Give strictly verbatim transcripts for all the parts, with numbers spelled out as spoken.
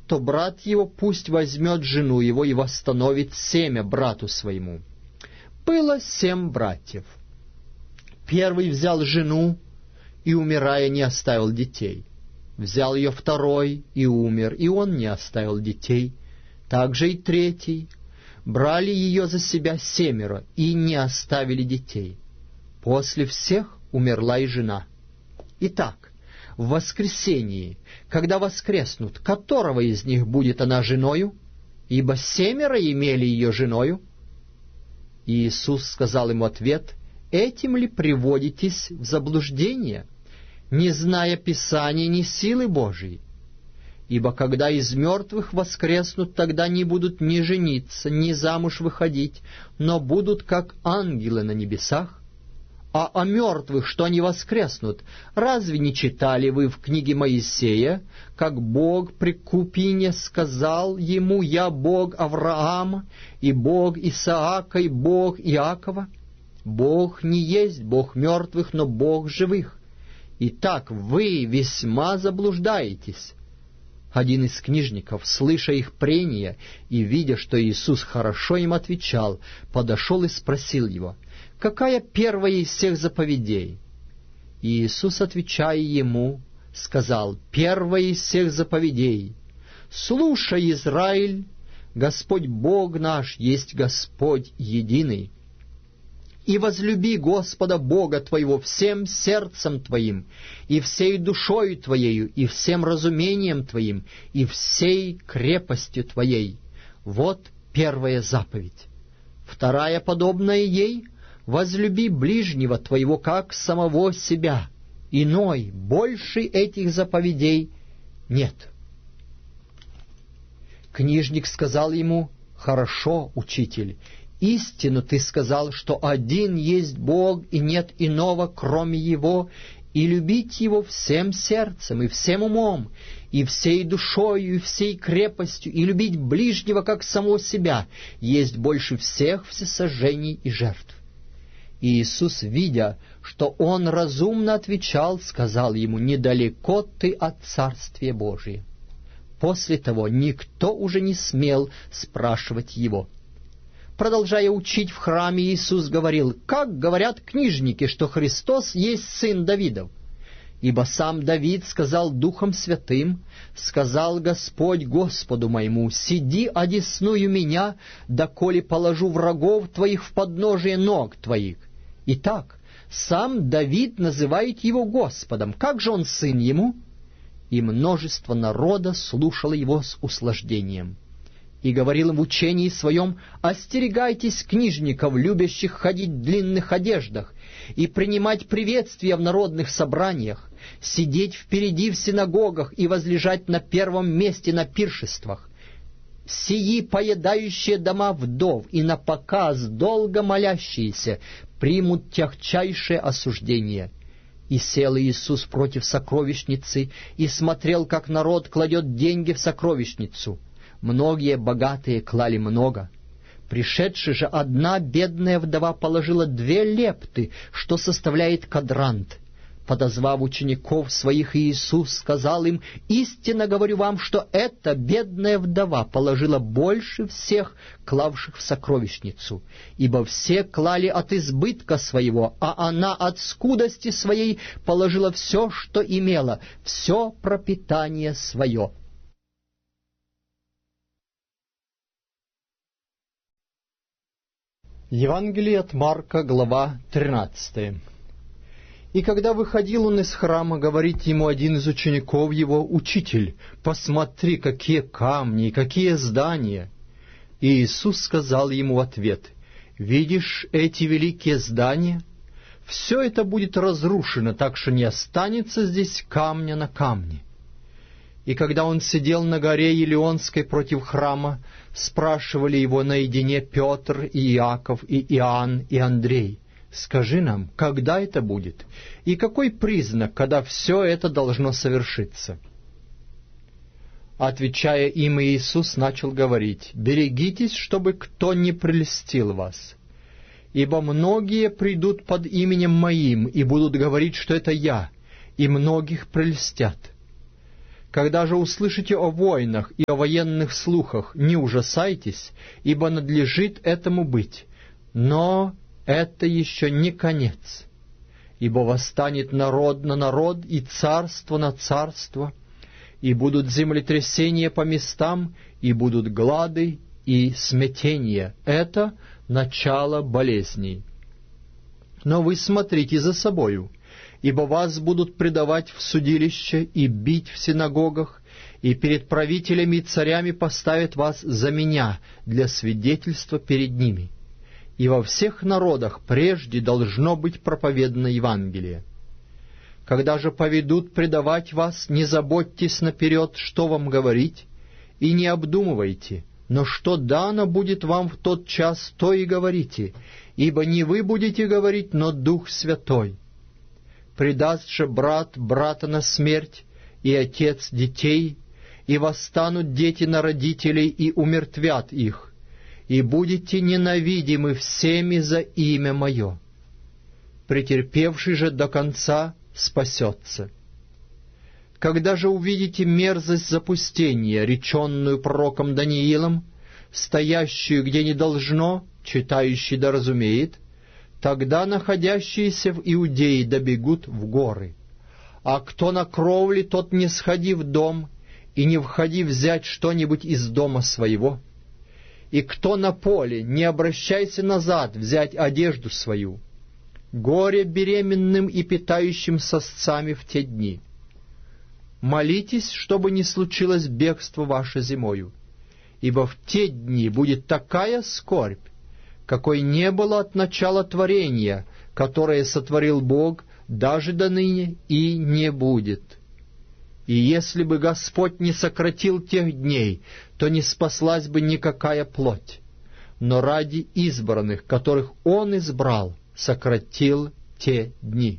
то брат его пусть возьмет жену его и восстановит семя брату своему. Было семь братьев. Первый взял жену и, умирая, не оставил детей. Взял ее второй и умер, и он не оставил детей. Также и третий. Брали ее за себя семеро и не оставили детей. После всех умерла и жена. Итак, в воскресении, когда воскреснут, которого из них будет она женою? Ибо семеро имели ее женою. И Иисус сказал ему ответ: этим ли приводитесь в заблуждение, не зная Писания, ни силы Божией? Ибо когда из мертвых воскреснут, тогда не будут ни жениться, ни замуж выходить, но будут как ангелы на небесах. А о мертвых, что они воскреснут, разве не читали вы в книге Моисея, как Бог при Купине сказал ему: «Я Бог Авраама, и Бог Исаака, и Бог Иакова»? Бог не есть Бог мертвых, но Бог живых. Итак, вы весьма заблуждаетесь. Один из книжников, слыша их прения и видя, что Иисус хорошо им отвечал, подошел и спросил его: «Какая первая из всех заповедей?» И Иисус, отвечая ему, сказал: «Первая из всех заповедей: слушай, Израиль, Господь Бог наш есть Господь единый. И возлюби Господа Бога твоего всем сердцем твоим, и всей душою твоею, и всем разумением твоим, и всей крепостью твоей». Вот первая заповедь. Вторая, подобная ей: возлюби ближнего твоего, как самого себя. Иной, больше этих заповедей нет. Книжник сказал ему: «Хорошо, учитель, истину ты сказал, что один есть Бог, и нет иного, кроме Его, и любить Его всем сердцем, и всем умом, и всей душою, и всей крепостью, и любить ближнего, как самого себя, есть больше всех всесожжений и жертв». И Иисус, видя, что он разумно отвечал, сказал ему: «Недалеко ты от Царствия Божия». После того никто уже не смел спрашивать его. Продолжая учить в храме, Иисус говорил: «Как говорят книжники, что Христос есть сын Давидов? Ибо сам Давид сказал Духом Святым: сказал Господь Господу моему: сиди одесную меня, доколе положу врагов твоих в подножие ног твоих». Итак, сам Давид называет его Господом. Как же он сын ему? И множество народа слушало его с услаждением. И говорил им в учении своем: «Остерегайтесь книжников, любящих ходить в длинных одеждах, и принимать приветствия в народных собраниях, сидеть впереди в синагогах и возлежать на первом месте на пиршествах. Сии, поедающие дома вдов и на показ долго молящиеся, примут тягчайшее осуждение». И сел Иисус против сокровищницы и смотрел, как народ кладет деньги в сокровищницу. Многие богатые клали много. Пришедшая же одна бедная вдова положила две лепты, что составляет квадрант. Подозвав учеников своих, Иисус сказал им: «Истинно говорю вам, что эта бедная вдова положила больше всех, клавших в сокровищницу, ибо все клали от избытка своего, а она от скудости своей положила все, что имела, все пропитание свое». Евангелие от Марка, глава тринадцатая. И когда выходил он из храма, говорит ему один из учеников его: «Учитель, посмотри, какие камни и какие здания!» И Иисус сказал ему в ответ: «Видишь эти великие здания? Все это будет разрушено, так что не останется здесь камня на камне». И когда он сидел на горе Елеонской против храма, спрашивали его наедине Петр и Иаков и Иоанн и Андрей: «Скажи нам, когда это будет, и какой признак, когда все это должно совершиться?» Отвечая им, Иисус начал говорить: «Берегитесь, чтобы кто не прельстил вас. Ибо многие придут под именем Моим и будут говорить, что это Я, и многих прельстят. Когда же услышите о войнах и о военных слухах, не ужасайтесь, ибо надлежит этому быть. Но это еще не конец. Ибо восстанет народ на народ и царство на царство, и будут землетрясения по местам, и будут глады и смятения. Это начало болезней. Но вы смотрите за собою, ибо вас будут предавать в судилище и бить в синагогах, и перед правителями и царями поставят вас за меня для свидетельства перед ними. И во всех народах прежде должно быть проповедано Евангелие. Когда же поведут предавать вас, не заботьтесь наперед, что вам говорить, и не обдумывайте, но что дано будет вам в тот час, то и говорите, ибо не вы будете говорить, но Дух Святой. Предаст же брат брата на смерть, и отец детей, и восстанут дети на родителей, и умертвят их, и будете ненавидимы всеми за имя Мое. Претерпевший же до конца спасется. Когда же увидите мерзость запустения, реченную пророком Даниилом, стоящую где не должно, читающий да разумеет, тогда находящиеся в Иудее добегут в горы. А кто на кровле, тот не сходи в дом, и не входи взять что-нибудь из дома своего. И кто на поле, не обращайся назад взять одежду свою. Горе беременным и питающим сосцами в те дни. Молитесь, чтобы не случилось бегство ваше зимою, ибо в те дни будет такая скорбь, какой не было от начала творения, которое сотворил Бог, даже до ныне и не будет. И если бы Господь не сократил тех дней, то не спаслась бы никакая плоть. Но ради избранных, которых Он избрал, сократил те дни.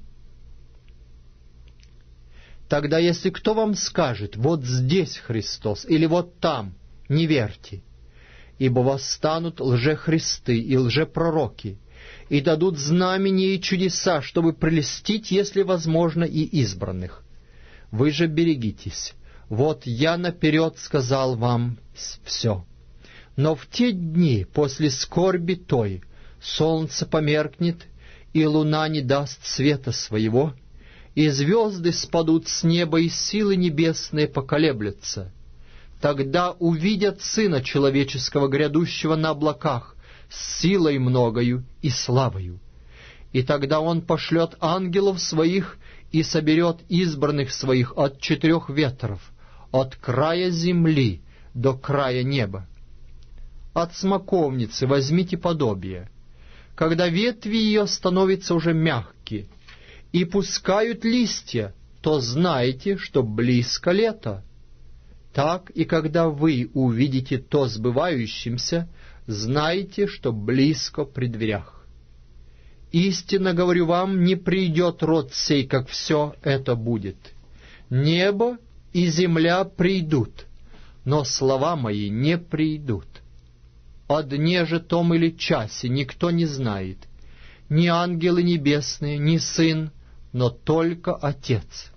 Тогда, если кто вам скажет, вот здесь Христос, или вот там, не верьте, ибо восстанут лжехристы и лжепророки, и дадут знамения и чудеса, чтобы прельстить, если возможно, и избранных. Вы же берегитесь. Вот я наперед сказал вам все. Но в те дни после скорби той солнце померкнет, и луна не даст света своего, и звезды спадут с неба, и силы небесные поколеблются. Тогда увидят Сына Человеческого, грядущего на облаках, с силой многою и славою. И тогда Он пошлет ангелов Своих и соберет избранных Своих от четырех ветров, от края земли до края неба. От смоковницы возьмите подобие. Когда ветви ее становятся уже мягкие и пускают листья, то знайте, что близко лето. Так и когда вы увидите то сбывающимся, знайте, что близко при дверях. Истинно говорю вам, не придет род сей, как все это будет. Небо и земля придут, но слова мои не придут. О дне же том или часе никто не знает, ни ангелы небесные, ни Сын, но только Отец.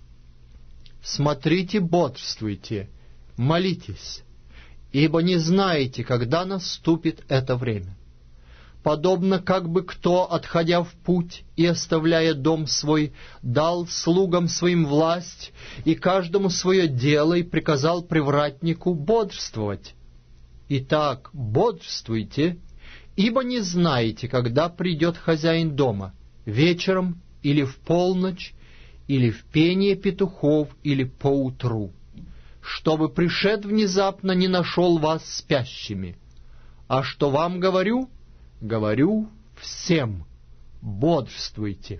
Смотрите, бодрствуйте, молитесь, ибо не знаете, когда наступит это время. Подобно как бы кто, отходя в путь и оставляя дом свой, дал слугам своим власть и каждому свое дело и приказал привратнику бодрствовать. Итак, бодрствуйте, ибо не знаете, когда придет хозяин дома, вечером или в полночь, или в пение петухов, или поутру, чтобы пришед внезапно не нашел вас спящими. А что вам говорю? Говорю всем: бодрствуйте.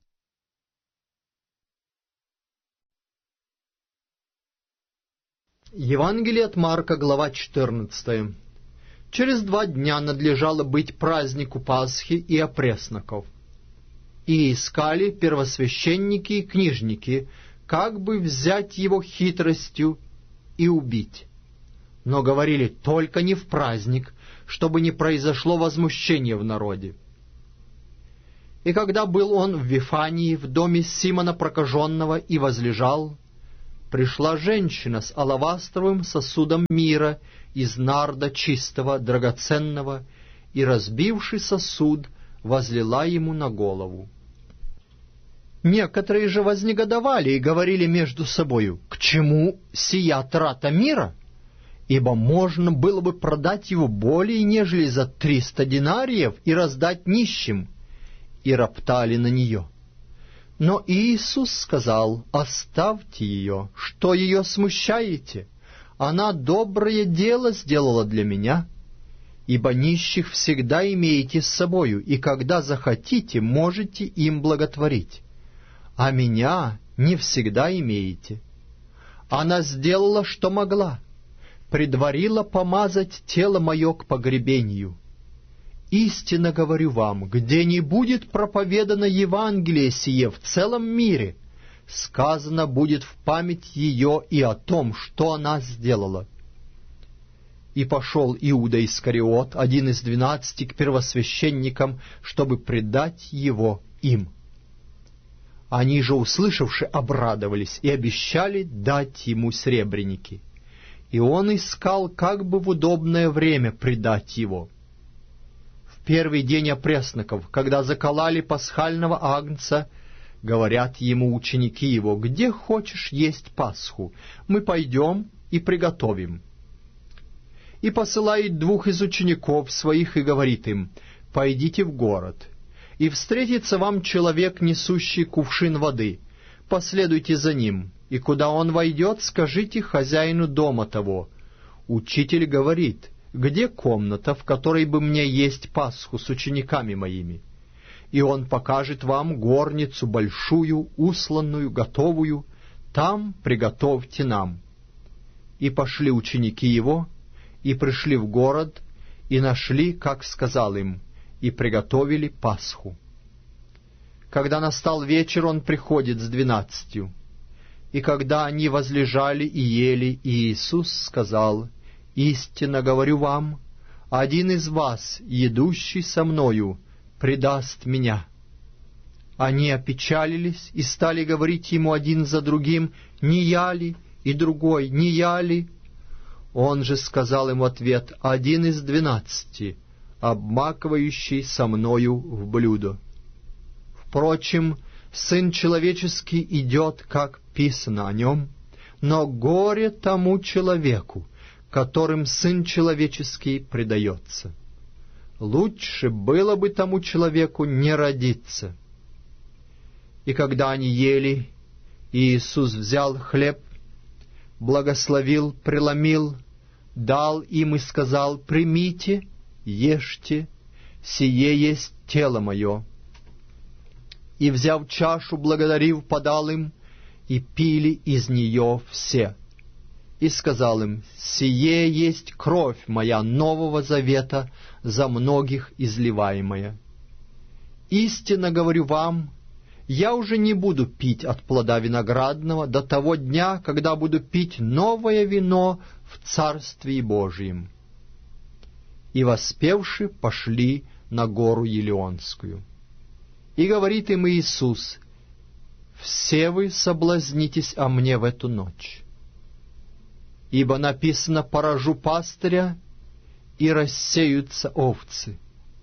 Евангелие от Марка, глава четырнадцатая. Через два дня надлежало быть празднику Пасхи и опресноков. И искали первосвященники и книжники, как бы взять его хитростью и убить. Но говорили: только не в праздник, чтобы не произошло возмущение в народе. И когда был он в Вифании, в доме Симона Прокаженного, и возлежал, пришла женщина с алавастровым сосудом мира из нарда чистого, драгоценного, и, разбивший сосуд, возлила ему на голову. Некоторые же вознегодовали и говорили между собою: «К чему сия трата мира? Ибо можно было бы продать его более, нежели за триста динариев, и раздать нищим». И роптали на нее. Но Иисус сказал: «Оставьте ее, что ее смущаете? Она доброе дело сделала для меня. Ибо нищих всегда имеете с собою, и когда захотите, можете им благотворить. А меня не всегда имеете. Она сделала, что могла, предварила помазать тело мое к погребению. Истинно говорю вам, где не будет проповедано Евангелие сие в целом мире, сказано будет в память ее и о том, что она сделала». И пошел Иуда Искариот, один из двенадцати, к первосвященникам, чтобы предать его им. Они же, услышавши, обрадовались и обещали дать ему сребреники. И он искал как бы в удобное время предать его. В первый день опресноков, когда закололи пасхального агнца, говорят ему ученики его: «Где хочешь есть Пасху? Мы пойдем и приготовим». И посылает двух из учеников своих и говорит им: «Пойдите в город, и встретится вам человек, несущий кувшин воды. Последуйте за ним, и куда он войдет, скажите хозяину дома того: Учитель говорит, где комната, в которой бы мне есть Пасху с учениками моими? И он покажет вам горницу большую, усланную, готовую. Там приготовьте нам». И пошли ученики его, и пришли в город, и нашли, как сказал им, и приготовили Пасху. Когда настал вечер, он приходит с двенадцатью. И когда они возлежали и ели, Иисус сказал: «Истинно говорю вам, один из вас, едущий со мною, предаст меня». Они опечалились и стали говорить ему один за другим: «Не я ли?» И другой: «Не я ли?» Он же сказал им в ответ: «Один из двенадцати, обмакивающий со мною в блюдо. Впрочем, Сын Человеческий идет, как писано о нем, но горе тому человеку, которым Сын Человеческий предается. Лучше было бы тому человеку не родиться». И когда они ели, Иисус взял хлеб, благословил, преломил, дал им и сказал: «Примите, ешьте, сие есть тело мое». И, взяв чашу, благодарив, подал им, и пили из нее все. И сказал им: «Сие есть кровь моя нового завета, за многих изливаемая. Истинно говорю вам, я уже не буду пить от плода виноградного до того дня, когда буду пить новое вино в Царствии Божием». И воспевши, пошли на гору Елеонскую. И говорит им Иисус: «Все вы соблазнитесь о мне в эту ночь. Ибо написано: поражу пастыря, и рассеются овцы.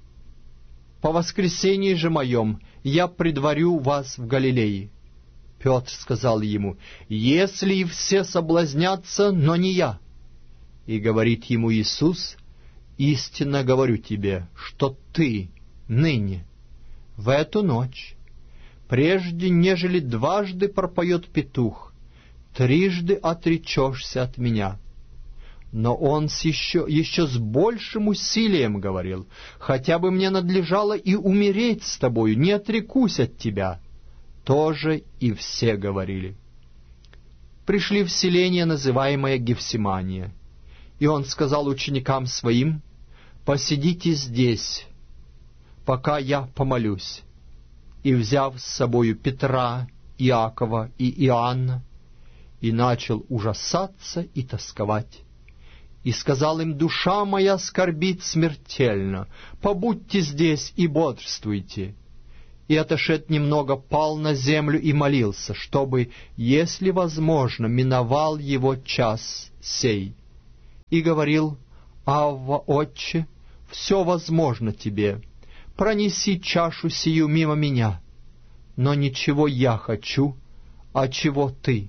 По воскресении же моем я предварю вас в Галилее». Петр сказал ему: «Если и все соблазнятся, но не я». И говорит ему Иисус: «Истинно говорю тебе, что ты ныне, в эту ночь, прежде нежели дважды пропоет петух, трижды отречешься от меня». Но он с еще, еще с большим усилием говорил: «Хотя бы мне надлежало и умереть с тобою, не отрекусь от тебя». Тоже и все говорили. Пришли в селение, называемое Гефсимания, и он сказал ученикам своим: «Посидите здесь, пока я помолюсь». И, взяв с собою Петра, Иакова и Иоанна, и начал ужасаться и тосковать. И сказал им: «Душа моя скорбит смертельно, побудьте здесь и бодрствуйте». и, отошед немного, пал на землю и молился, чтобы, если возможно, миновал его час сей. И говорил: «Авва, Отче, все возможно тебе, пронеси чашу сию мимо меня, но ничего я хочу, а чего ты».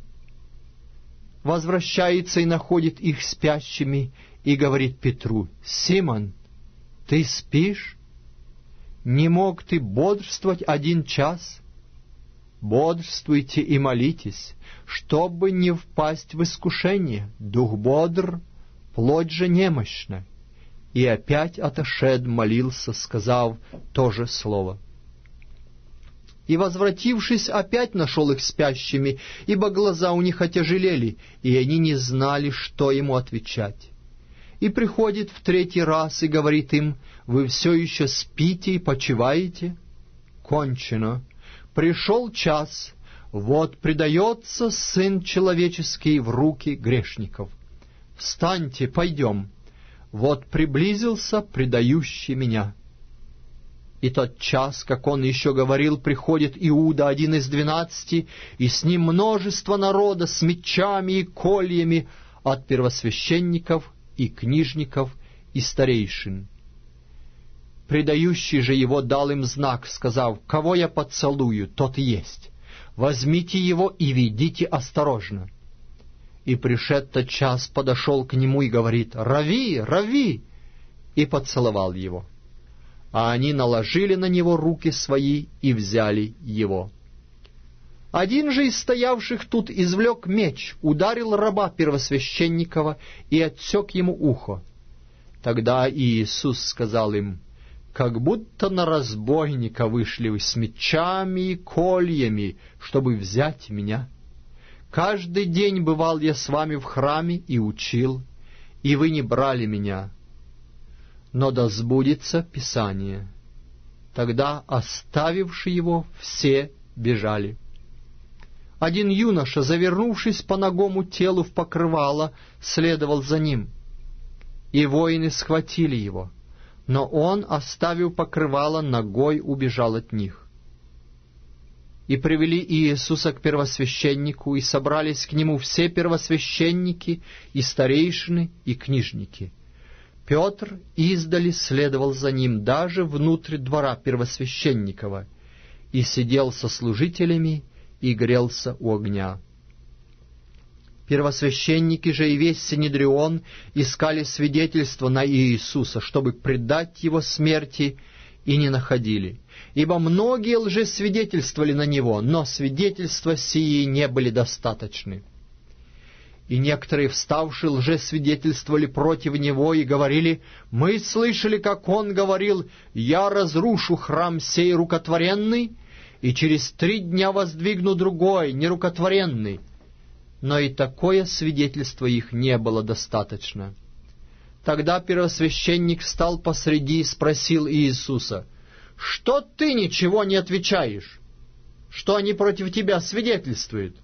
Возвращается и находит их спящими, и говорит Петру: «Симон, ты спишь? Не мог ты бодрствовать один час? Бодрствуйте и молитесь, чтобы не впасть в искушение. Дух бодр, плоть же немощна». И опять отошед молился, сказав то же слово. И, возвратившись, опять нашел их спящими, ибо глаза у них отяжелели, и они не знали, что ему отвечать. И приходит в третий раз и говорит им: «Вы все еще спите и почиваете? Кончено. Пришел час, вот предается Сын Человеческий в руки грешников. Встаньте, пойдем. Вот приблизился предающий меня». И тот час, как он еще говорил, приходит Иуда, один из двенадцати, и с ним множество народа с мечами и кольями от первосвященников и книжников и старейшин. Предающий же его дал им знак, сказав: «Кого я поцелую, тот есть. Возьмите его и ведите осторожно». И пришед тот час подошел к нему и говорит: «Рави, рави!» и поцеловал его. А они наложили на него руки свои и взяли его. Один же из стоявших тут извлек меч, ударил раба первосвященникова и отсек ему ухо. Тогда Иисус сказал им: «Как будто на разбойника вышли вы с мечами и кольями, чтобы взять меня. Каждый день бывал я с вами в храме и учил, и вы не брали меня. Но да сбудется Писание». Тогда, оставивши его, все бежали. Один юноша, завернувшись по нагому телу в покрывало, следовал за ним. И воины схватили его, но он, оставив покрывало, ногой убежал от них. И привели Иисуса к первосвященнику, и собрались к нему все первосвященники, и старейшины, и книжники. Петр издали следовал за ним даже внутрь двора первосвященникова, и сидел со служителями, и грелся у огня. Первосвященники же и весь Синедрион искали свидетельства на Иисуса, чтобы предать его смерти, и не находили. Ибо многие лжесвидетельствовали на него, но свидетельства сии не были достаточны. И некоторые, вставшие, лжесвидетельствовали против него и говорили: «Мы слышали, как он говорил: я разрушу храм сей рукотворенный, и через три дня воздвигну другой, нерукотворенный». Но и такое свидетельство их не было достаточно. Тогда первосвященник встал посреди и спросил Иисуса: «Что ты ничего не отвечаешь? Что они против тебя свидетельствуют?»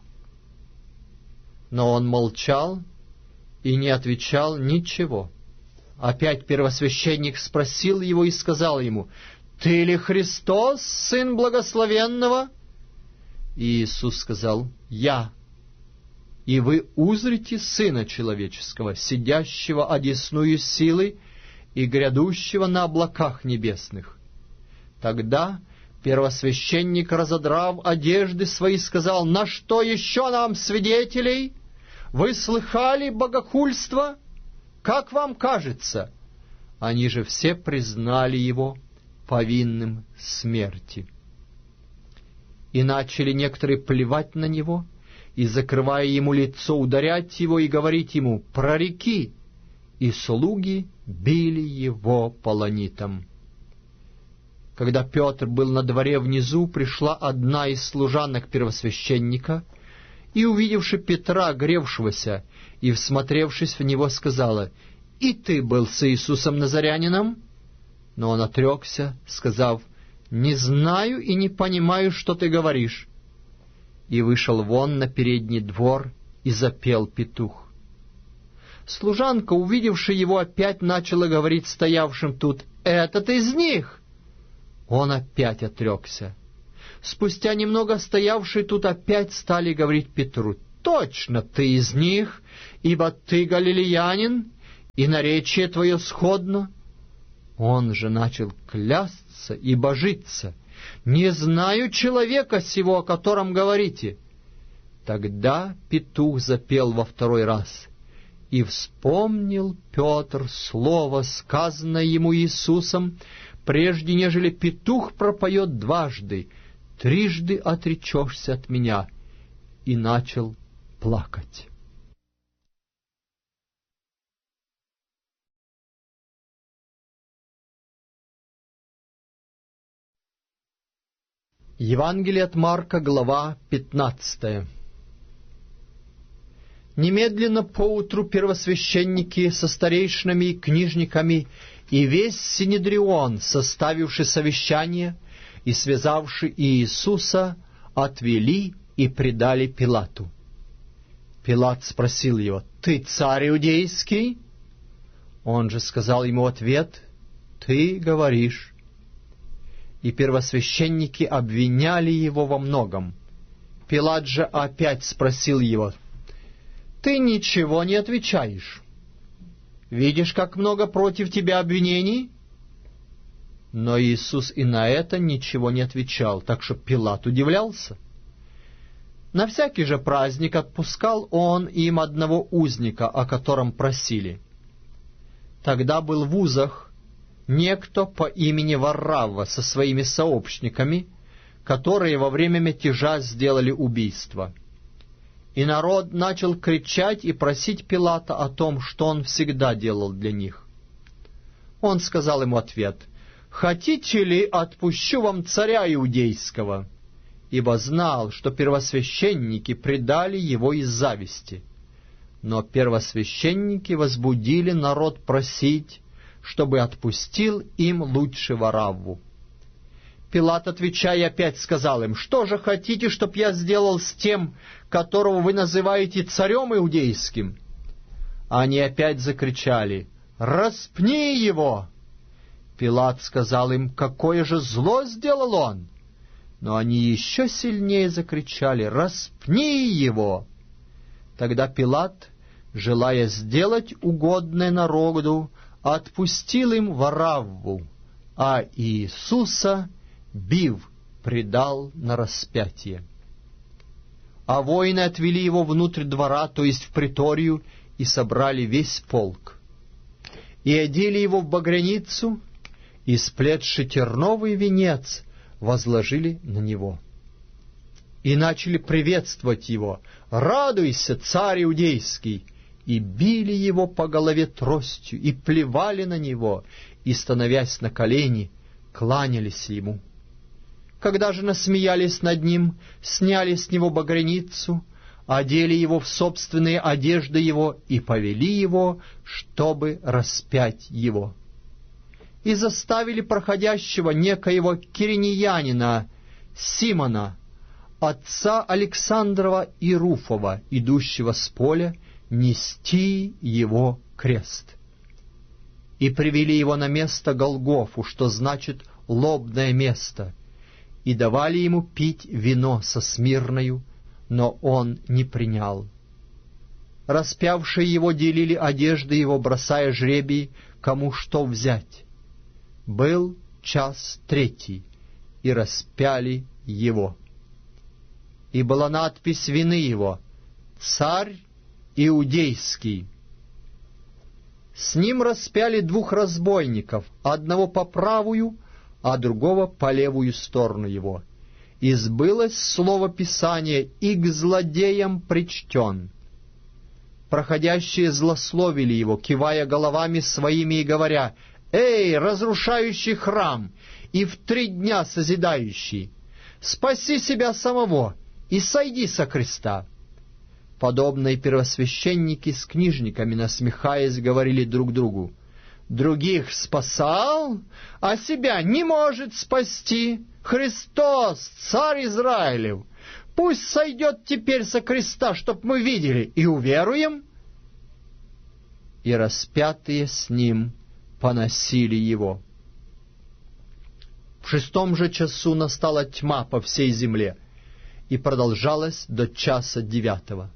Но он молчал и не отвечал ничего. Опять первосвященник спросил его и сказал ему: «Ты ли Христос, Сын Благословенного?» И Иисус сказал: «Я. И вы узрите Сына Человеческого, сидящего одесную силы и грядущего на облаках небесных». Тогда первосвященник, разодрав одежды свои, сказал: «На что еще нам свидетелей? Вы слыхали богохульство? Как вам кажется?» Они же все признали его повинным смерти. И начали некоторые плевать на него, и, закрывая ему лицо, ударять его и говорить ему: «Прореки!» И слуги били его полонитом. Когда Петр был на дворе внизу, пришла одна из служанок первосвященника, и, увидевши Петра, гревшегося, и всмотревшись в него, сказала: «И ты был с Иисусом Назарянином?» Но он отрекся, сказав: «Не знаю и не понимаю, что ты говоришь». И вышел вон на передний двор, и запел петух. Служанка, увидевши его, опять начала говорить стоявшим тут: «Этот из них!» Он опять отрекся. Спустя немного стоявшие тут опять стали говорить Петру: «Точно ты из них, ибо ты галилеянин, и наречие твое сходно». Он же начал клясться и божиться: «Не знаю человека сего, о котором говорите». Тогда петух запел во второй раз, и вспомнил Петр слово, сказанное ему Иисусом, прежде нежели петух пропоет дважды: «Трижды отречешься от меня», и начал плакать. Евангелие от Марка, глава пятнадцатая. Немедленно поутру первосвященники со старейшинами и книжниками и весь Синедрион, составивший совещание и связавший Иисуса, отвели и предали Пилату. Пилат спросил его: «Ты царь иудейский?» Он же сказал ему в ответ: «Ты говоришь». И первосвященники обвиняли его во многом. Пилат же опять спросил его: «Ты ничего не отвечаешь? Видишь, как много против тебя обвинений?» Но Иисус и на это ничего не отвечал, так что Пилат удивлялся. На всякий же праздник отпускал он им одного узника, о котором просили. Тогда был в узах некто по имени Варравва со своими сообщниками, которые во время мятежа сделали убийство. И народ начал кричать и просить Пилата о том, что он всегда делал для них. Он сказал ему ответ: «Хотите ли, отпущу вам царя иудейского?» Ибо знал, что первосвященники предали его из зависти. Но первосвященники возбудили народ просить, чтобы отпустил им лучше Варравву. Пилат, отвечая, опять сказал им: «Что же хотите, чтоб я сделал с тем, которого вы называете царем иудейским?» Они опять закричали: «Распни его!» Пилат сказал им: «Какое же зло сделал он?» Но они еще сильнее закричали: «Распни его!» Тогда Пилат, желая сделать угодное народу, отпустил им Варравву, а Иисуса, бив, предал на распятие. А воины отвели его внутрь двора, то есть в приторию, и собрали весь полк. И одели его в багряницу, и, сплетши терновый венец, возложили на него. И начали приветствовать его: «Радуйся, царь иудейский!» И били его по голове тростью, и плевали на него, и, становясь на колени, кланялись ему. Когда же насмеялись над ним, сняли с него багряницу, одели его в собственные одежды его и повели его, чтобы распять его. И заставили проходящего некоего киринеянина Симона, отца Александрова и Руфова, идущего с поля, нести его крест. И привели его на место Голгофу, что значит «лобное место», и давали ему пить вино со смирною, но он не принял. Распявшие его делили одежды его, бросая жребий, кому что взять. Был час третий, и распяли его. И была надпись вины его: «Царь иудейский». С ним распяли двух разбойников, одного по правую, а другого по левую сторону его. И сбылось слово Писания: «И к злодеям причтен». Проходящие злословили его, кивая головами своими и говоря: «Эй, разрушающий храм и в три дня созидающий, спаси себя самого и сойди со креста». Подобные первосвященники с книжниками, насмехаясь, говорили друг другу: «Других спасал, а себя не может спасти. Христос, царь Израилев, пусть сойдет теперь со креста, чтоб мы видели и уверуем». И распятые с ним поносили его. В шестом же часу настала тьма по всей земле, и продолжалась до часа девятого.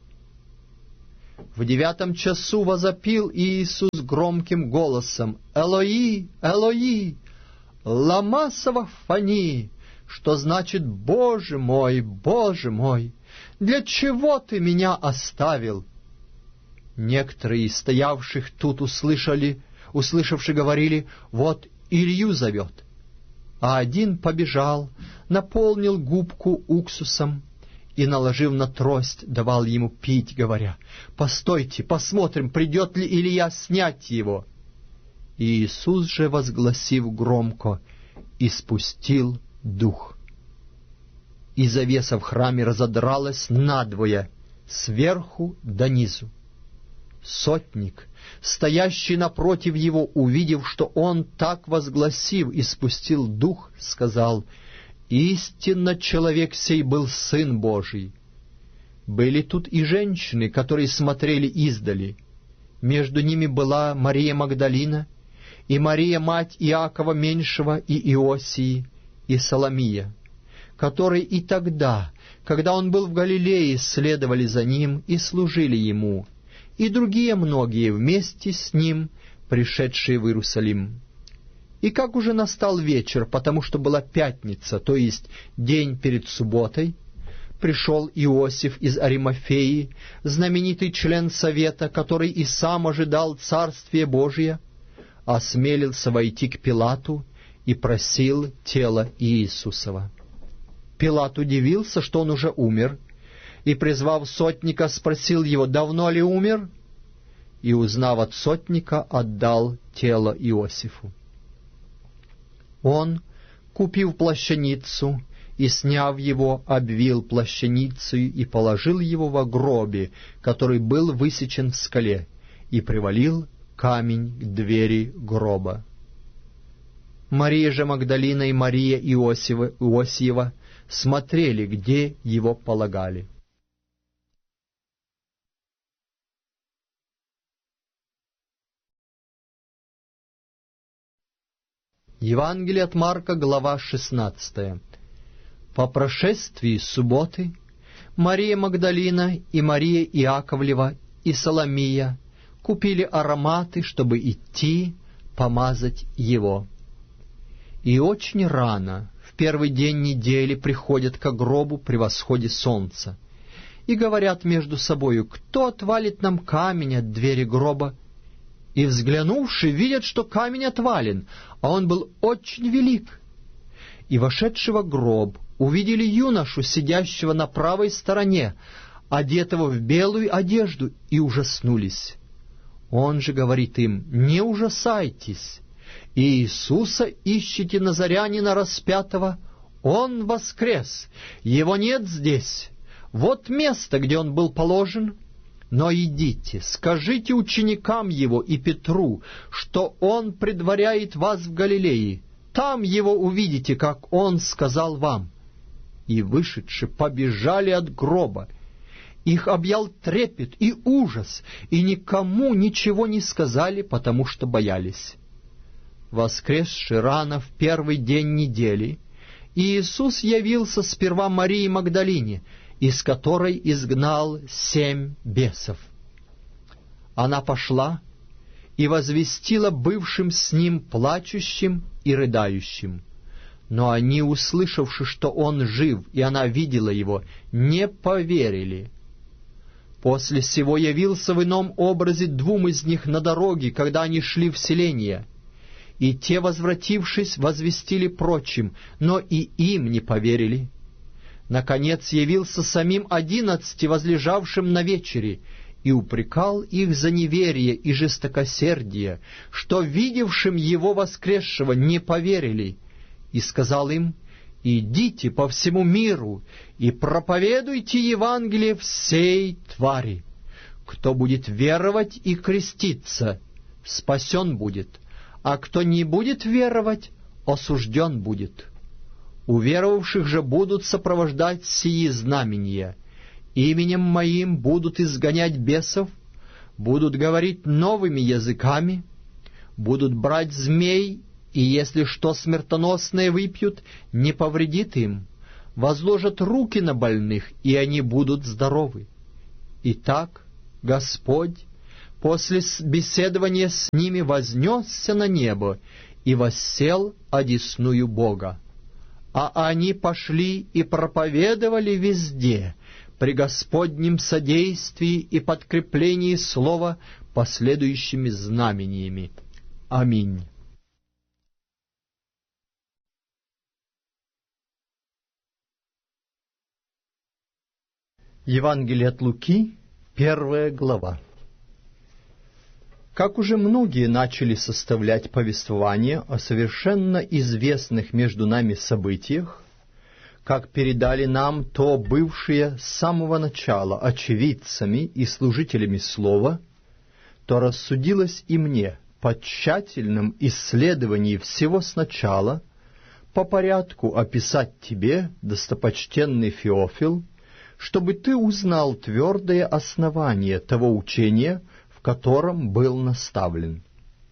В девятом часу возопил Иисус громким голосом: «Элои, Элои, лама савахфани», что значит: «Боже мой, Боже мой, для чего Ты меня оставил?» Некоторые из стоявших тут услышали, услышавши, говорили: «Вот Илью зовет». А один побежал, наполнил губку уксусом и, наложив на трость, давал ему пить, говоря: «Постойте, посмотрим, придет ли Илия снять его». И Иисус же, возгласив громко, испустил дух. И завеса в храме разодралась надвое, сверху донизу. Сотник, стоящий напротив его, увидев, что он, так возгласив, испустил дух, сказал: «Истинно человек сей был Сын Божий». Были тут и женщины, которые смотрели издали. Между ними была Мария Магдалина, и Мария, мать Иакова Меньшего, и Иосии, и Соломия, которые и тогда, когда он был в Галилее, следовали за ним и служили ему, и другие многие вместе с ним, пришедшие в Иерусалим. И как уже настал вечер, потому что была пятница, то есть день перед субботой, пришел Иосиф из Аримафеи, знаменитый член совета, который и сам ожидал Царствия Божия, осмелился войти к Пилату и просил тело Иисусова. Пилат удивился, что он уже умер, и, призвав сотника, спросил его: «Давно ли умер?» И, узнав от сотника, отдал тело Иосифу. Он, купив плащаницу и, сняв его, обвил плащаницей и положил его во гробе, который был высечен в скале, и привалил камень к двери гроба. Мария же Магдалина и Мария Иосифа, Иосиева смотрели, где его полагали. Евангелие от Марка, глава шестнадцатая. По прошествии субботы Мария Магдалина и Мария Иаковлева и Соломия купили ароматы, чтобы идти помазать его. И очень рано, в первый день недели, приходят к гробу при восходе солнца и говорят между собою: «Кто отвалит нам камень от двери гроба?» И, взглянувши, видят, что камень отвален, а он был очень велик. И, вошедшего в гроб, увидели юношу, сидящего на правой стороне, одетого в белую одежду, и ужаснулись. Он же говорит им: «Не ужасайтесь, Иисуса ищете назарянина распятого, Он воскрес, Его нет здесь, вот место, где Он был положен». Но идите, скажите ученикам Его и Петру, что Он предваряет вас в Галилее. Там Его увидите, как Он сказал вам». И, вышедши, побежали от гроба. Их объял трепет и ужас, и никому ничего не сказали, потому что боялись. Воскресши рано в первый день недели, Иисус явился сперва Марии Магдалине, из которой изгнал семь бесов. Она пошла и возвестила бывшим с ним плачущим и рыдающим. Но они, услышавши, что он жив, и она видела его, не поверили. После сего явился в ином образе двум из них на дороге, когда они шли в селение. И те, возвратившись, возвестили прочим, но и им не поверили. Наконец явился самим одиннадцати, возлежавшим на вечере, и упрекал их за неверие и жестокосердие, что видевшим его воскресшего не поверили, и сказал им: «Идите по всему миру и проповедуйте Евангелие всей твари. Кто будет веровать и креститься, спасен будет, а кто не будет веровать, осужден будет. Уверовавших же будут сопровождать сии знамения: именем Моим будут изгонять бесов, будут говорить новыми языками, будут брать змей, И если что смертоносное выпьют, не повредит им, возложат руки на больных, и они будут здоровы. Итак, Господь после беседования с ними вознесся на небо и воссел одесную Бога. А они пошли и проповедовали везде, при Господнем содействии и подкреплении слова последующими знамениями. Аминь. Евангелие от Луки, первая глава. Как уже многие начали составлять повествование о совершенно известных между нами событиях, как передали нам то бывшие с самого начала очевидцами и служителями слова, то рассудилось и мне по тщательном исследовании всего сначала по порядку описать тебе, достопочтенный Феофил, чтобы ты узнал твердое основание того учения, в котором был наставлен.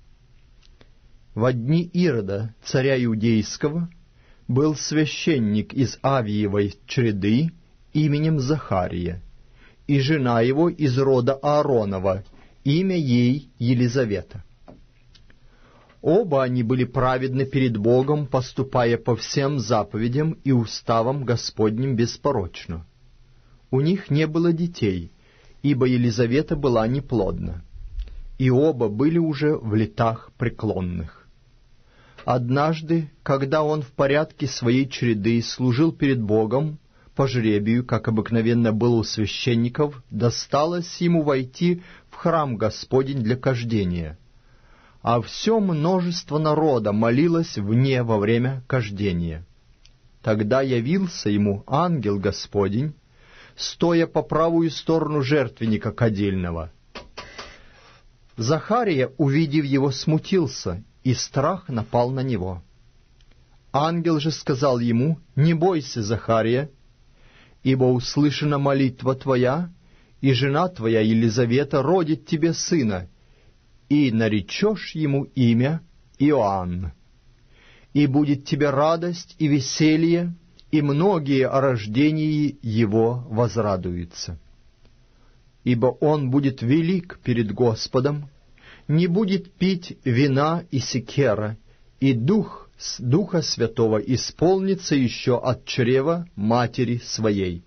Во дни Ирода, царя Иудейского, был священник из Авиевой чреды именем Захария, и жена его из рода Ааронова, имя ей Елизавета. Оба они были праведны перед Богом, поступая по всем заповедям и уставам Господним беспорочно. У них не было детей, ибо Елизавета была неплодна, и оба были уже в летах преклонных. Однажды, когда он в порядке своей чреды служил перед Богом, по жребию, как обыкновенно было у священников, досталось ему войти в храм Господень для кождения, а все множество народа молилось вне во время кождения. Тогда явился ему ангел Господень, стоя по правую сторону жертвенника кадильного. Захария, увидев его, смутился, и страх напал на него. Ангел же сказал ему: «Не бойся, Захария, ибо услышана молитва твоя, и жена твоя Елизавета родит тебе сына, и наречешь ему имя Иоанн. И будет тебе радость и веселье, и многие о рождении его возрадуются. Ибо он будет велик перед Господом, не будет пить вина и секера, и дух с Духа Святого исполнится еще от чрева матери своей.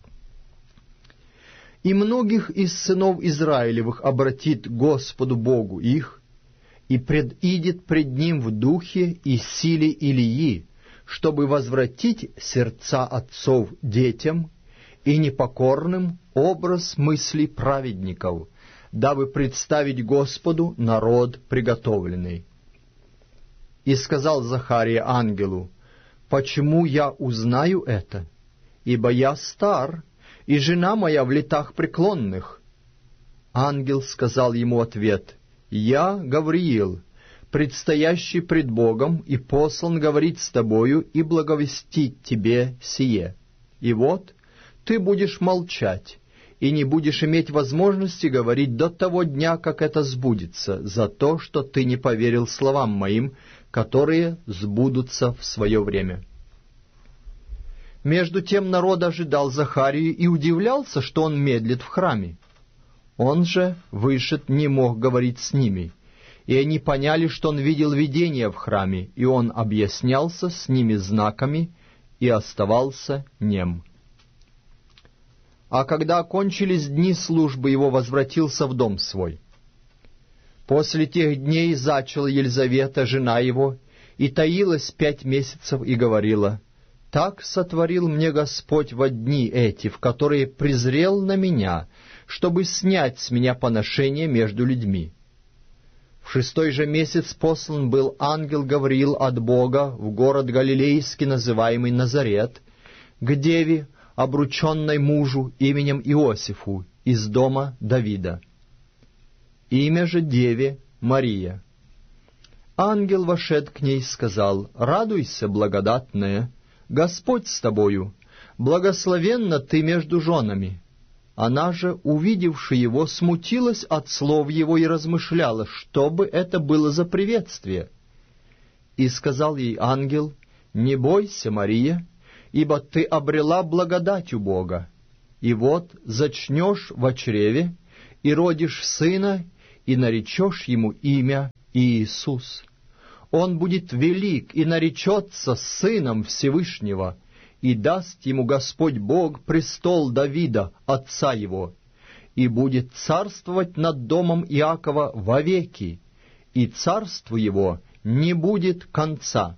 И многих из сынов Израилевых обратит Господу Богу их, и предидет пред Ним в духе и силе Илии, чтобы возвратить сердца отцов детям и непокорным образ мыслей праведников, дабы представить Господу народ приготовленный». И сказал Захария ангелу: «Почему я узнаю это? Ибо я стар, и жена моя в летах преклонных». Ангел сказал ему в ответ: «Я Гавриил, предстоящий пред Богом, и послан говорить с тобою и благовестить тебе сие. И вот ты будешь молчать, и не будешь иметь возможности говорить до того дня, как это сбудется, за то, что ты не поверил словам моим, которые сбудутся в свое время». Между тем народ ожидал Захарию и удивлялся, что он медлит в храме. Он же, вышед, не мог говорить с ними, и они поняли, что он видел видение в храме, и он объяснялся с ними знаками и оставался нем. А когда окончились дни службы, его возвратился в дом свой. После тех дней зачала Елизавета, жена его, и таилась пять месяцев, и говорила: «Так сотворил мне Господь во дни эти, в которые презрел на меня, чтобы снять с меня поношение между людьми». В шестой же месяц послан был ангел Гавриил от Бога в город Галилейский, называемый Назарет, к деве, обрученной мужу именем Иосифу, из дома Давида. Имя же деве Мария. Ангел, вошед к ней, сказал: «Радуйся, благодатная, Господь с тобою, благословенна ты между женами». Она же, увидевши его, смутилась от слов его и размышляла, что бы это было за приветствие. И сказал ей ангел: «Не бойся, Мария, ибо ты обрела благодать у Бога, и вот зачнешь во чреве, и родишь сына, и наречешь ему имя Иисус. Он будет велик и наречется Сыном Всевышнего, и даст ему Господь Бог престол Давида, отца его, и будет царствовать над домом Иакова вовеки, и царству его не будет конца».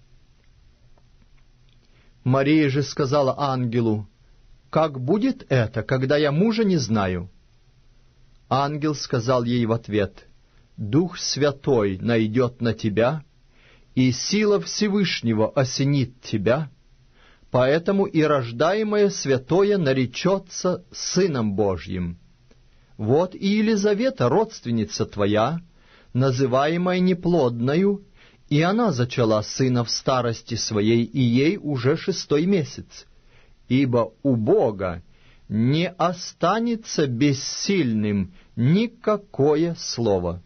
Мария же сказала ангелу: «Как будет это, когда я мужа не знаю?» Ангел сказал ей в ответ: «Дух Святой найдет на тебя, и сила Всевышнего осенит тебя, поэтому и рождаемое святое наречется Сыном Божьим. Вот и Елизавета, родственница твоя, называемая неплодною, и она зачала сына в старости своей, и ей уже шестой месяц, ибо у Бога не останется бессильным никакое слово».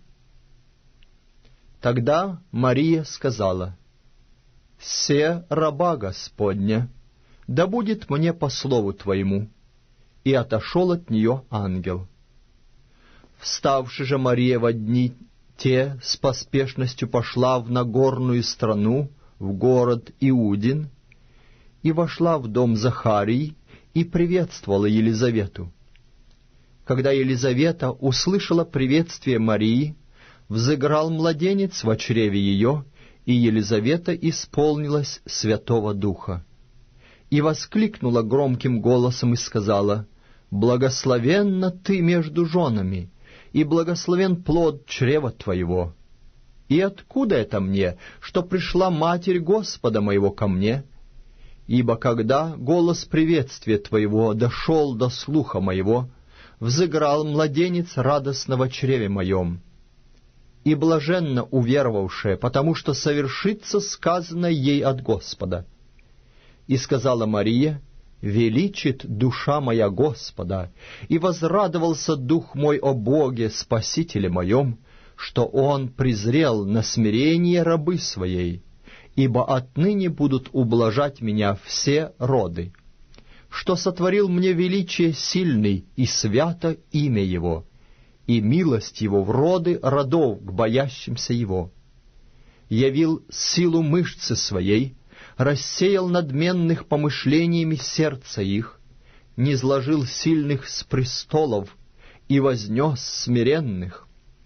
Тогда Мария сказала: «Се раба Господня, да будет мне по слову Твоему». И отошел от нее ангел. Вставши же Мария во дни те с поспешностью пошла в Нагорную страну, в город Иудин, и вошла в дом Захарии и приветствовала Елизавету. Когда Елизавета услышала приветствие Марии, взыграл младенец во чреве ее, и Елизавета исполнилась Святого Духа. И воскликнула громким голосом и сказала: «Благословенна ты между женами, и благословен плод чрева твоего. И откуда это мне, что пришла Матерь Господа моего ко мне? Ибо когда голос приветствия твоего дошел до слуха моего, взыграл младенец радостно во чреве моем. И блаженно уверовавшая, потому что совершится сказанное ей от Господа». И сказала Мария: «Величит душа моя Господа, и возрадовался дух мой о Боге, Спасителе моем, что Он презрел на смирение рабы своей, ибо отныне будут ублажать меня все роды, что сотворил мне величие сильный, и свято имя Его, и милость Его в роды родов к боящимся Его. Явил силу мышцы своей, рассеял надменных помышлениями сердца их, низложил сильных с престолов и вознес смиренных.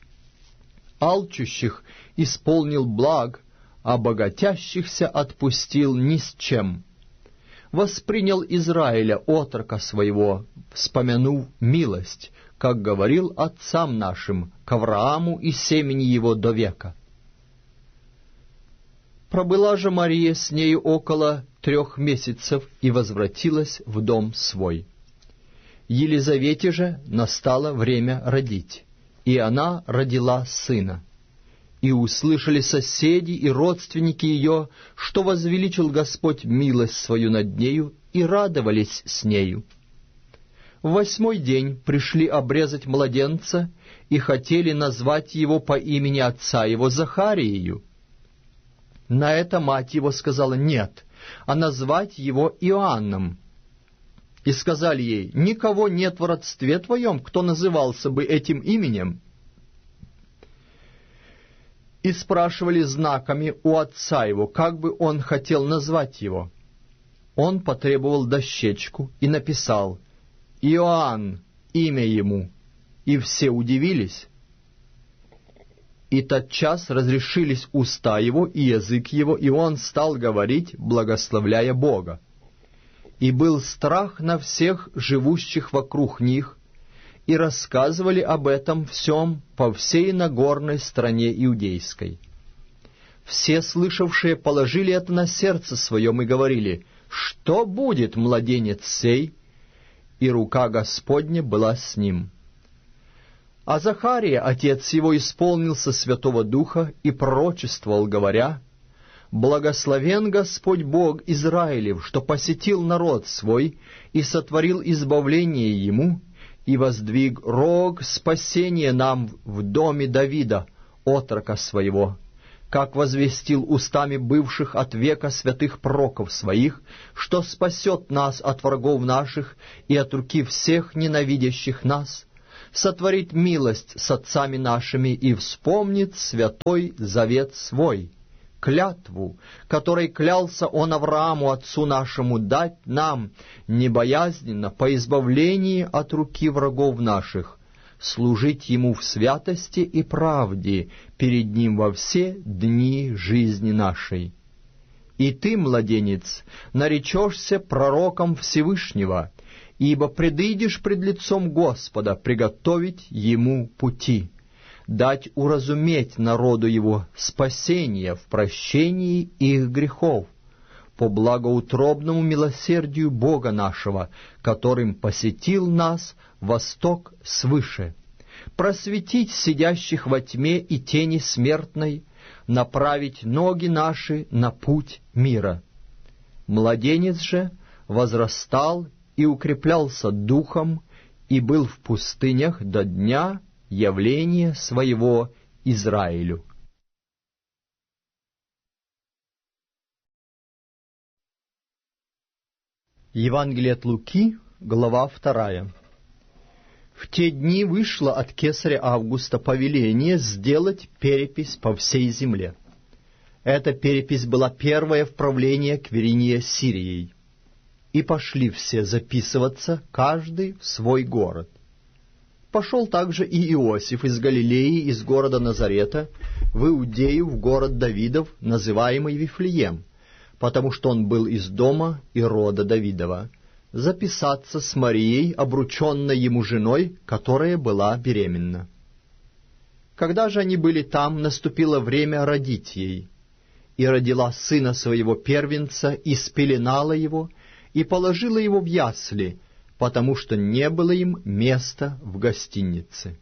Алчущих исполнил благ, а богатящихся отпустил ни с чем. Воспринял Израиля, отрока своего, вспомянув милость, как говорил отцам нашим, к Аврааму и семени его до века. Пробыла же Мария с нею около трех месяцев и возвратилась в дом свой. Елизавете же настало время родить, и она родила сына. И услышали соседи и родственники ее, что возвеличил Господь милость свою над нею, и радовались с нею. В восьмой день пришли обрезать младенца и хотели назвать его по имени отца его Захариею. На это мать его сказала: «Нет, а назвать его Иоанном». И сказали ей: «Никого нет в родстве твоем, кто назывался бы этим именем». И спрашивали знаками у отца его, как бы он хотел назвать его. Он потребовал дощечку и написал: «Иоанн, имя ему». И все удивились. И тотчас разрешились уста его и язык его, и он стал говорить, благословляя Бога. И был страх на всех живущих вокруг них, и рассказывали об этом всем по всей Нагорной стране иудейской. Все слышавшие положили это на сердце своем и говорили: «Что будет младенец сей?» И рука Господня была с ним. А Захария, отец его, исполнился Святого Духа и пророчествовал, говоря: «Благословен Господь Бог Израилев, что посетил народ свой и сотворил избавление ему, и воздвиг рог спасения нам в доме Давида, отрока своего, как возвестил устами бывших от века святых пророков своих, что спасет нас от врагов наших и от руки всех ненавидящих нас, сотворит милость с отцами нашими и вспомнит святой завет свой, клятву, которой клялся он Аврааму, отцу нашему, дать нам небоязненно по избавлении от руки врагов наших, служить Ему в святости и правде перед Ним во все дни жизни нашей. И ты, младенец, наречешься пророком Всевышнего, ибо предыдешь пред лицом Господа приготовить Ему пути, дать уразуметь народу Его спасение в прощении их грехов, по благоутробному милосердию Бога нашего, которым посетил нас восток свыше, просветить сидящих во тьме и тени смертной, направить ноги наши на путь мира. Младенец же возрастал и укреплялся духом, и был в пустынях до дня явления своего Израилю. Евангелие от Луки, глава вторая. В те дни вышло от кесаря Августа повеление сделать перепись по всей земле. Эта перепись была первая в правлении Квиринии Сирией. И пошли все записываться, каждый в свой город. Пошел также и Иосиф из Галилеи, из города Назарета, в Иудею, в город Давидов, называемый Вифлеем, потому что он был из дома и рода Давидова, записаться с Марией, обрученной ему женой, которая была беременна. Когда же они были там, наступило время родить ей, и родила сына своего первенца, и спеленала его, и положила его в ясли, потому что не было им места в гостинице.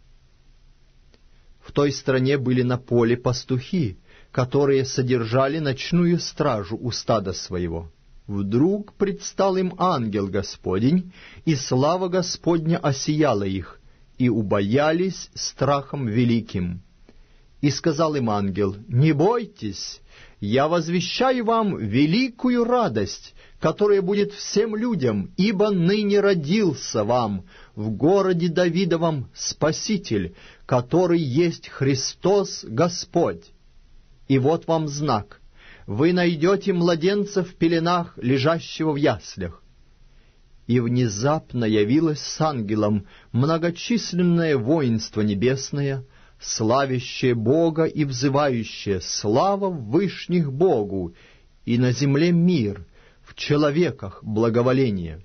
В той стране были на поле пастухи, которые содержали ночную стражу у стада своего. Вдруг предстал им ангел Господень, и слава Господня осияла их, и убоялись страхом великим. И сказал им ангел: «Не бойтесь, я возвещаю вам великую радость, которая будет всем людям, ибо ныне родился вам в городе Давидовом Спаситель, который есть Христос Господь. И вот вам знак: вы найдете младенца в пеленах, лежащего в яслях». И внезапно явилось с ангелом многочисленное воинство небесное, славящее Бога и взывающее: «Слава в вышних Богу, и на земле мир, в человеках благоволение».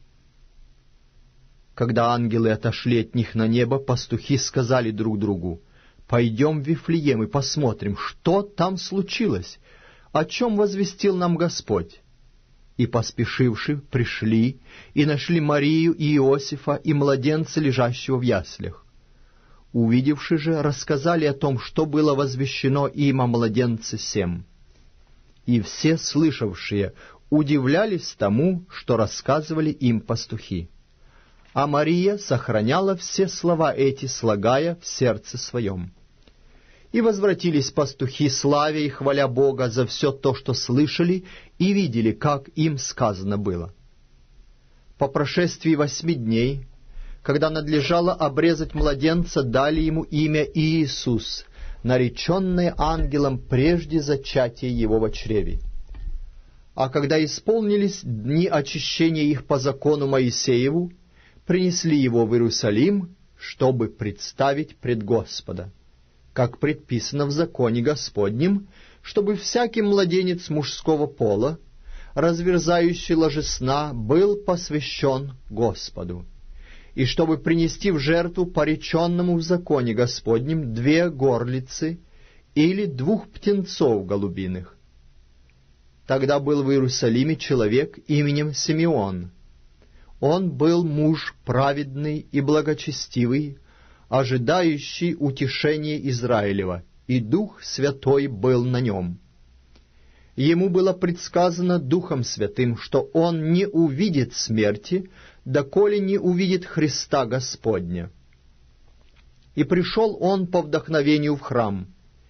Когда ангелы отошли от них на небо, пастухи сказали друг другу: «Пойдем в Вифлеем и посмотрим, что там случилось, о чем возвестил нам Господь». И, поспешивши, пришли и нашли Марию и Иосифа и младенца, лежащего в яслях. Увидевши же, рассказали о том, что было возвещено им о младенце сем. И все слышавшие удивлялись тому, что рассказывали им пастухи. А Мария сохраняла все слова эти, слагая в сердце своем. И возвратились пастухи, славя и хваля Бога за все то, что слышали, и видели, как им сказано было. По прошествии восьми дней, когда надлежало обрезать младенца, дали ему имя Иисус, нареченное ангелом прежде зачатия его во чреве. А когда исполнились дни очищения их по закону Моисееву, принесли его в Иерусалим, чтобы представить пред Господа, как предписано в законе Господнем, чтобы всякий младенец мужского пола, разверзающий ложесна, был посвящен Господу, и чтобы принести в жертву пореченному в законе Господнем две горлицы или двух птенцов голубиных. Тогда был в Иерусалиме человек именем Симеон. Он был муж праведный и благочестивый, ожидающий утешения Израилева, и Дух Святой был на нем. Ему было предсказано Духом Святым, что он не увидит смерти, доколе не увидит Христа Господня. И пришел он по вдохновению в храм.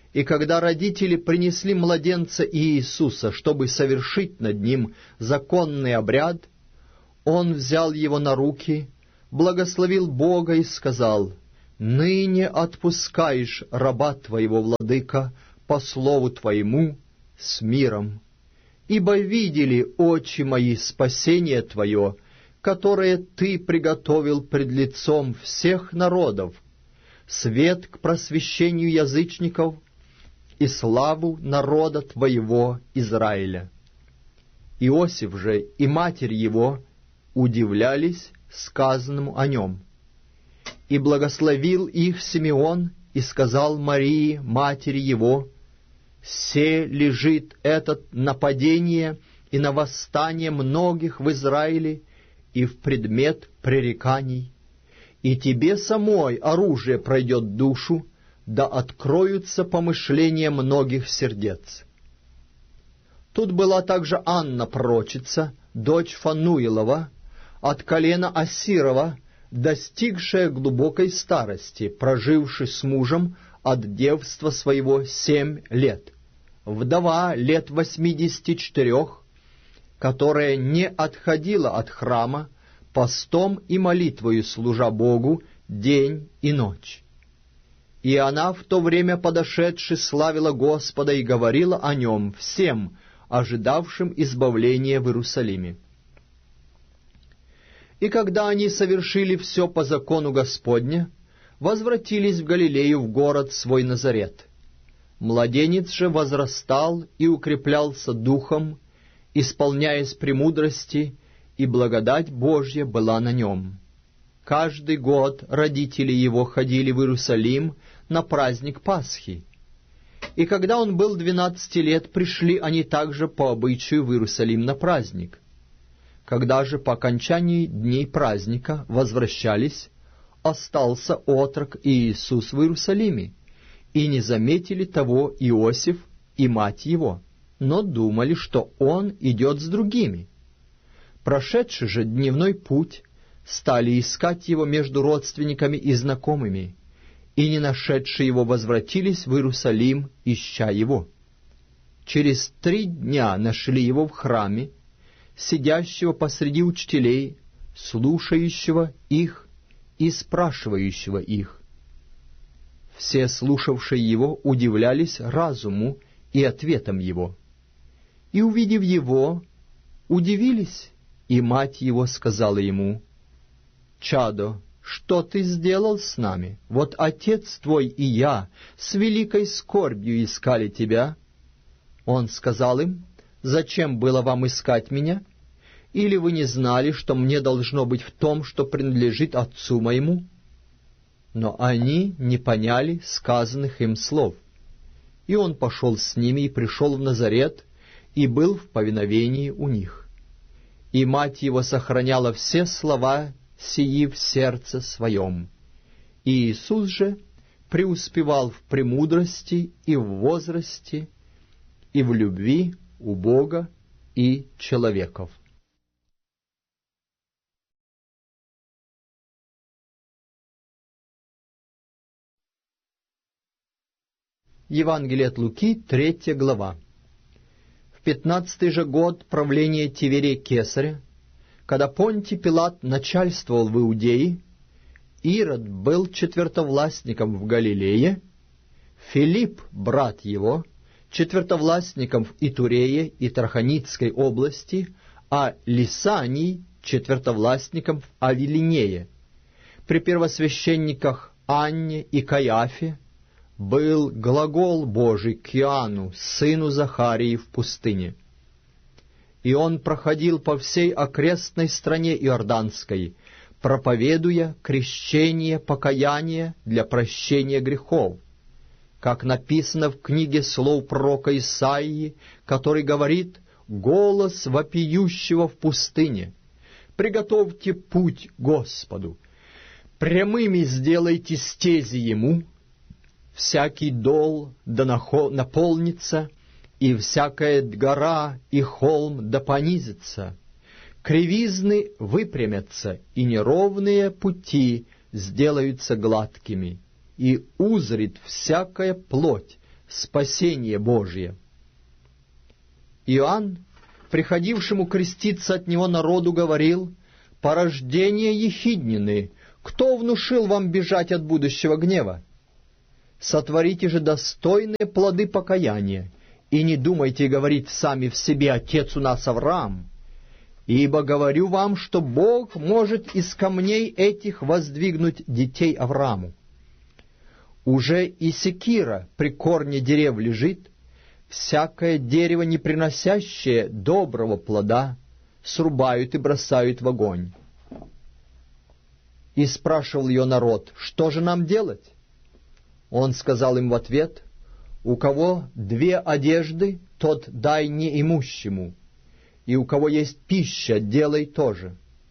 И когда родители принесли младенца Иисуса, чтобы совершить над ним законный обряд, он взял его на руки, благословил Бога и сказал: «Ныне отпускаешь раба твоего, владыка, по слову твоему, с миром. Ибо видели очи мои спасение твое, которое ты приготовил пред лицом всех народов, свет к просвещению язычников и славу народа твоего Израиля». Иосиф же и матерь его удивлялись сказанному о нем. И благословил их Симеон и сказал Марии, матери его: «Се лежит это нападение и на восстание многих в Израиле и в предмет пререканий, и тебе самой оружие пройдет душу, да откроются помышления многих сердец». Тут была также Анна пророчица, дочь Фануилова, от колена Асирова, достигшая глубокой старости, проживши с мужем от девства своего семь лет, вдова лет восьмидесяти четырех, которая не отходила от храма, постом и молитвою служа Богу день и ночь. И она в то время, подошедши, славила Господа и говорила о нем всем, ожидавшим избавления в Иерусалиме. И когда они совершили все по закону Господня, возвратились в Галилею в город свой Назарет. Младенец же возрастал и укреплялся духом, исполняясь премудрости, и благодать Божья была на нем. Каждый год родители его ходили в Иерусалим на праздник Пасхи. И когда он был двенадцати лет, пришли они также по обычаю в Иерусалим на праздник. Когда же по окончании дней праздника возвращались, остался отрок Иисус в Иерусалиме, и не заметили того Иосиф и мать его, но думали, что он идет с другими. Прошедший же дневной путь, стали искать его между родственниками и знакомыми, и, не нашедшие его, возвратились в Иерусалим, ища его. Через три дня нашли его в храме, сидящего посреди учителей, слушающего их и спрашивающего их. Все слушавшие его удивлялись разуму и ответам его. И, увидев его, удивились, и мать его сказала ему: «Чадо, что ты сделал с нами? Вот отец твой и я с великой скорбью искали тебя». Он сказал им: «Зачем было вам искать меня? Или вы не знали, что мне должно быть в том, что принадлежит отцу моему?» Но они не поняли сказанных им слов. И он пошел с ними и пришел в Назарет, и был в повиновении у них. И мать его сохраняла все слова сии в сердце своем. И Иисус же преуспевал в премудрости и в возрасте, и в любви у Бога и человеков. Евангелие от Луки, третья глава. В пятнадцатый же год правления Тиверия Кесаря, когда Понтий Пилат начальствовал в Иудее, Ирод был четвертовластником в Галилее, Филипп, брат его, четвертовластником в Итурее и Траханицкой области, а Лисаний четвертовластником в Авилинее. При первосвященниках Анне и Каиафе был глагол Божий к Иоанну, сыну Захарии, в пустыне. И он проходил по всей окрестной стране Иорданской, проповедуя крещение покаяния для прощения грехов, как написано в книге слов пророка Исаии, который говорит: «Голос вопиющего в пустыне, приготовьте путь Господу, прямыми сделайте стези Ему, всякий дол да наполнится, и всякая гора и холм да понизится, кривизны выпрямятся, и неровные пути сделаются гладкими, и узрит всякая плоть спасение Божие. Иоанн, приходившему креститься от него народу, говорил: «Порождение ехиднины, кто внушил вам бежать от будущего гнева? Сотворите же достойные плоды покаяния, и не думайте говорить сами в себе: отец у нас Авраам. Ибо говорю вам, что Бог может из камней этих воздвигнуть детей Аврааму. Уже и секира при корне дерев лежит, всякое дерево, не приносящее доброго плода, срубают и бросают в огонь». И спрашивал ее народ: «Что же нам делать?» Он сказал им в ответ: «У кого две одежды, тот дай неимущему, и у кого есть пища, делай то же».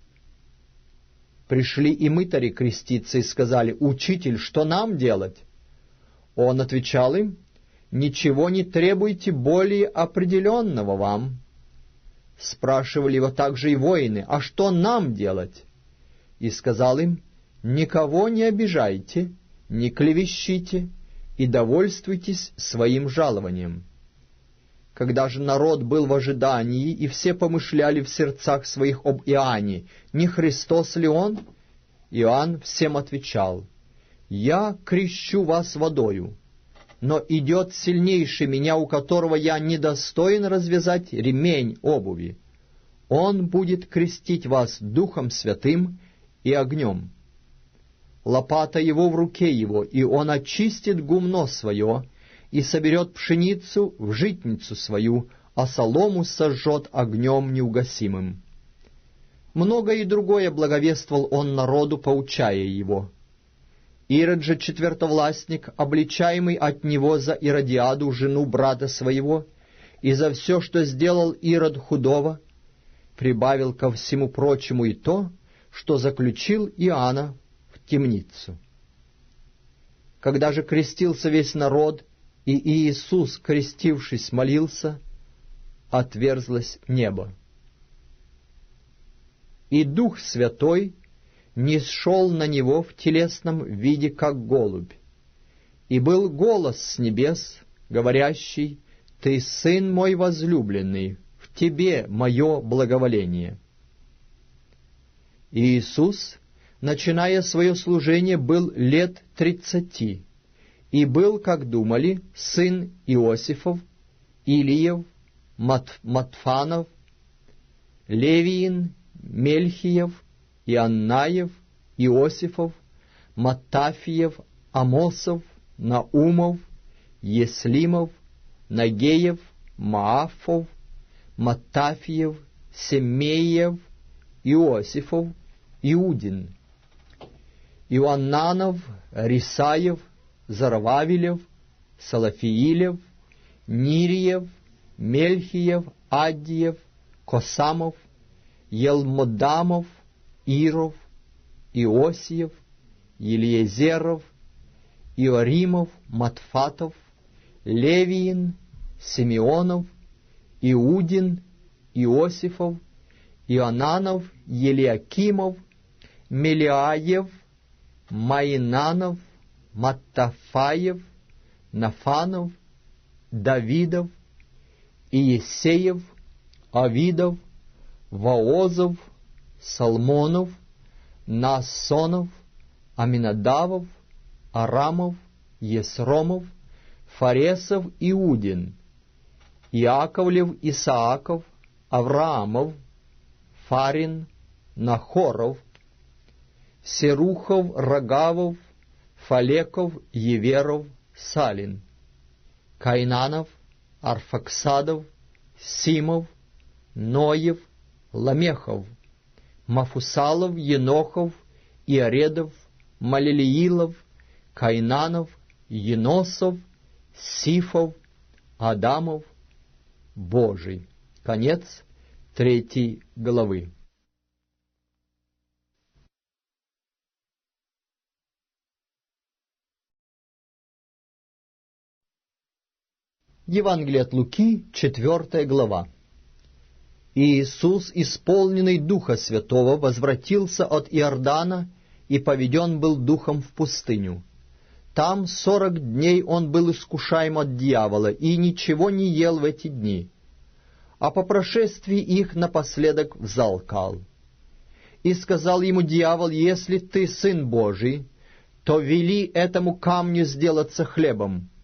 Пришли и мытари креститься и сказали: «Учитель, что нам делать?» Он отвечал им: «Ничего не требуйте более определенного вам». Спрашивали его также и воины: «А что нам делать?» И сказал им: «Никого не обижайте, не клевещите, и довольствуйтесь своим жалованием». Когда же народ был в ожидании, и все помышляли в сердцах своих об Иоанне: «Не Христос ли он?» Иоанн всем отвечал: «Я крещу вас водою, но идет сильнейший меня, у которого я недостоин развязать ремень обуви. Он будет крестить вас Духом Святым и огнем. Лопата его в руке его, и он очистит гумно свое, и соберет пшеницу в житницу свою, а солому сожжет огнем неугасимым». Многое и другое благовествовал он народу, поучая его. Ирод же четвертовластник, обличаемый от него за Иродиаду, жену брата своего, и за все, что сделал Ирод худого, прибавил ко всему прочему и то, что заключил Иоанна в темницу. Когда же крестился весь народ, и Иисус, крестившись, молился, отверзлось небо. И Дух Святой нисшел на него в телесном виде, как голубь. И был голос с небес, говорящий: «Ты, Сын мой возлюбленный, в тебе мое благоволение». И Иисус, начиная свое служение, был лет тридцати, и был, как думали, сын Иосифов, Илиев, Мат, Матфанов, Левиин, Мельхиев, Ианнаев, Иосифов, Матафиев, Амосов, Наумов, Еслимов, Нагеев, Маафов, Матафиев, Семеев, Иосифов, Иудин, Иоаннанов, Рисаев, Зарававилев, Салафиилев, Нириев, Мельхиев, Аддиев, Косамов, Елмодамов, Иров, Иосиев, Елиезеров, Иоримов, Матфатов, Левиин, Симеонов, Иудин, Иосифов, Иоаннанов, Елиакимов, Мелиаев, Маинанов, Маттафаев, Нафанов, Давидов, Иесеев, Авидов, Воозов, Салмонов, Наасонов, Аминадавов, Арамов, Есромов, Фаресов, Иудин, Иаковлев, Исааков, Авраамов, Фарин, Нахоров, Серухов, Рогавов, Фалеков, Еверов, Салин, Кайнанов, Арфаксадов, Симов, Ноев, Ламехов, Мафусалов, Енохов, Иоредов, Малилиилов, Кайнанов, Еносов, Сифов, Адамов, Божий. Конец третьей главы. Евангелие от Луки, четвертая глава. И Иисус, исполненный Духа Святого, возвратился от Иордана и поведен был Духом в пустыню, Там сорок дней он был искушаем от дьявола, и ничего не ел в эти дни. А по прошествии их напоследок взалкал. И сказал ему дьявол: «Если ты Сын Божий, то вели этому камню сделаться хлебом».